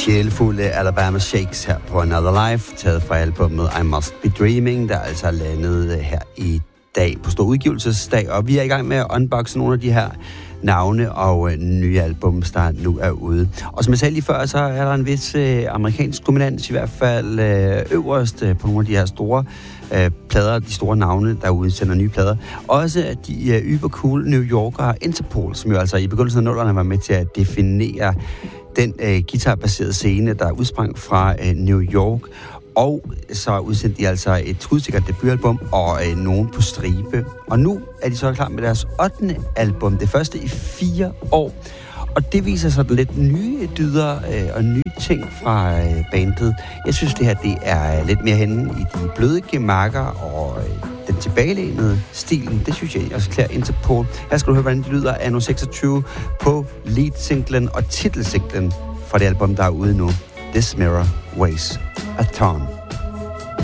sjælfulde Alabama Shakes her på Another Life, taget fra albumet I Must Be Dreaming, der altså er landet her i dag på stor udgivelsesdag. Og vi er i gang med at unboxe nogle af de her navne og nye albums, der nu er ude. Og som jeg sagde lige før, så er der en vis amerikansk dominans, i hvert fald øverst på nogle af de her store plader, de store navne, der udsender nye plader. Også de ybercool New Yorker Interpol, som jo altså i begyndelsen af 00'erne var med til at definere den guitarbaserede scene, der udsprang fra New York. Og så udsendte de altså et skudsikkert debutalbum og nogen på stribe. Og nu er de så klar med deres 8. album, det første i 4 år. Og det viser sig lidt nye dyder og nye ting fra bandet. Jeg synes, det her det er lidt mere henne i de bløde gemakker og den tilbagelænede stilen. Det synes jeg også klæder Interpol. Her skal du høre, hvordan det lyder anno 26 på lead-singlen og titelsinglen fra det album, der er ude nu. This Mirror Weighs a Ton.